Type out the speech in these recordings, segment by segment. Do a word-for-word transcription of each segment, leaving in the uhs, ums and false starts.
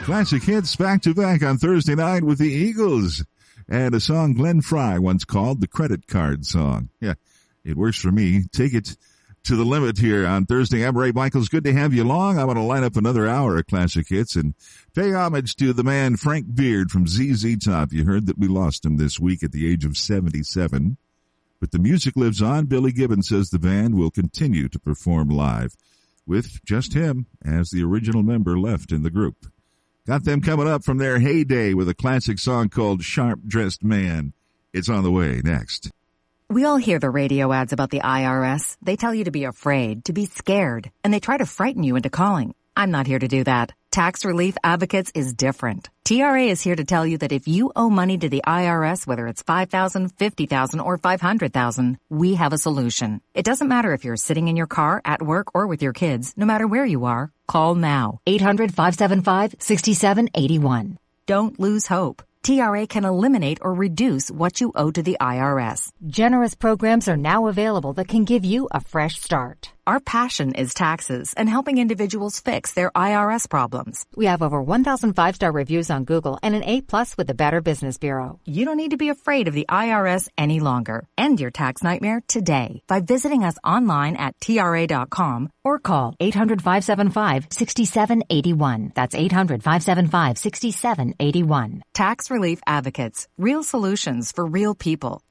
Classic hits back-to-back on Thursday night with the Eagles. And a song Glenn Frey once called the credit card song. Yeah, it works for me. Take it to the limit here on Thursday. I'm Ray Michaels. Good to have you along. I want to line up another hour of classic hits and pay homage to the man Frank Beard from Z Z Top. You heard that we lost him this week at the age of seventy-seven. But the music lives on. Billy Gibbons says the band will continue to perform live with just him as the original member left in the group. Got them coming up from their heyday with a classic song called Sharp Dressed Man. It's on the way next. We all hear the radio ads about the I R S. They tell you to be afraid, to be scared, and they try to frighten you into calling. I'm not here to do that. Tax Relief Advocates is different. T R A is here to tell you that if you owe money to the I R S, whether it's five thousand dollars, fifty thousand dollars, or five hundred thousand dollars, we have a solution. It doesn't matter if you're sitting in your car, at work, or with your kids. No matter where you are, call now. eight hundred, five seven five, six seven eight one. Don't lose hope. T R A can eliminate or reduce what you owe to the I R S. Generous programs are now available that can give you a fresh start. Our passion is taxes and helping individuals fix their I R S problems. We have over one thousand five-star reviews on Google and an A plus with the Better Business Bureau. You don't need to be afraid of the I R S any longer. End your tax nightmare today by visiting us online at T R A dot com or call eight hundred, five seven five, six seven eight one. That's eight hundred, five seven five, six seven eight one. Tax Relief Advocates. Real solutions for real people.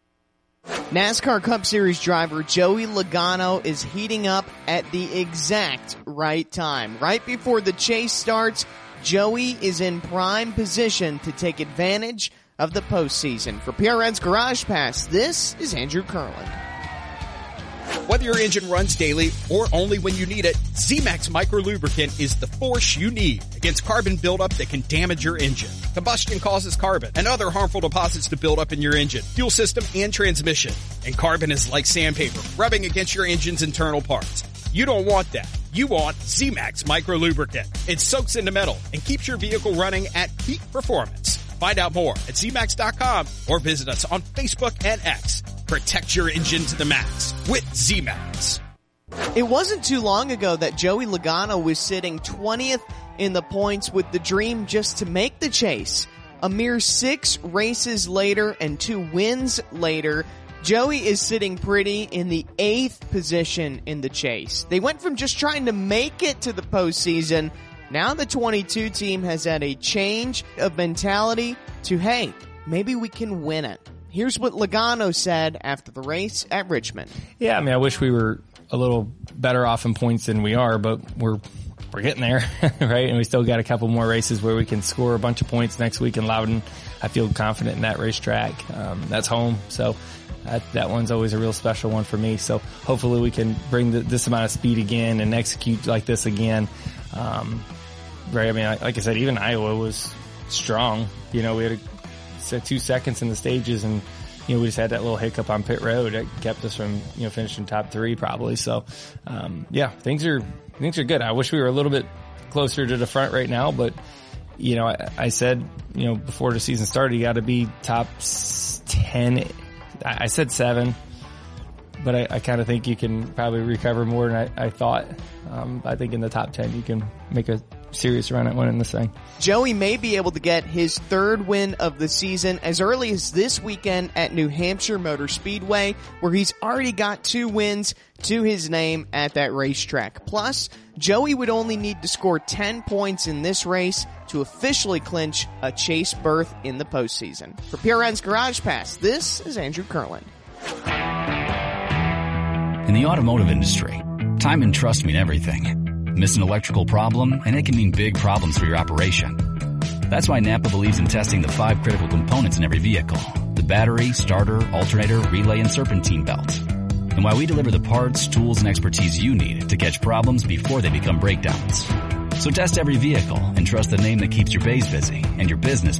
NASCAR Cup Series driver Joey Logano is heating up at the exact right time. Right before the chase starts, Joey is in prime position to take advantage of the postseason. For P R N's Garage Pass, this is Andrew Curlin. Whether your engine runs daily or only when you need it, Z-Max Micro Lubricant is the force you need against carbon buildup that can damage your engine. Combustion causes carbon and other harmful deposits to build up in your engine, fuel system, and transmission. And carbon is like sandpaper, rubbing against your engine's internal parts. You don't want that. You want Z-Max Micro Lubricant. It soaks into metal and keeps your vehicle running at peak performance. Find out more at Z max dot com or visit us on Facebook and X. Protect your engine to the max with Z-Max. It wasn't too long ago that Joey Logano was sitting twentieth in the points with the dream just to make the chase. A mere six races later and two wins later, Joey is sitting pretty in the eighth position in the chase. They went from just trying to make it to the postseason. Now the twenty-two team has had a change of mentality to, hey, maybe we can win it. Here's what Logano said after the race at Richmond. Yeah, I mean, I wish we were a little better off in points than we are, but we're we're getting there, right? And we still got a couple more races where we can score a bunch of points next week in Loudon. I feel confident in that racetrack. Um, that's home, so that, that one's always a real special one for me. So hopefully we can bring the, this amount of speed again and execute like this again. Um, right? I mean, like I said, even Iowa was strong. You know, we had a two seconds in the stages, and you know we just had that little hiccup on pit road that kept us from you know finishing top three probably. So um yeah, things are things are good. I wish we were a little bit closer to the front right now, but you know I, I said you know before the season started you got to be top ten. I said seven, but I, I kind of think you can probably recover more than I, I thought. Um, I think in the top ten you can make a serious run at winning this thing. Joey may be able to get his third win of the season as early as this weekend at New Hampshire Motor Speedway, where he's already got two wins to his name at that racetrack. Plus, Joey would only need to score ten points in this race to officially clinch a chase berth in the postseason. For P R N's Garage Pass, this is Andrew Curlin. In the automotive industry, time and trust mean everything. Miss an electrical problem, and it can mean big problems for your operation. That's why Napa believes in testing the five critical components in every vehicle: the battery, starter, alternator, relay, and serpentine belt. And why we deliver the parts, tools, and expertise you need to catch problems before they become breakdowns. So test every vehicle and trust the name that keeps your bays busy and your business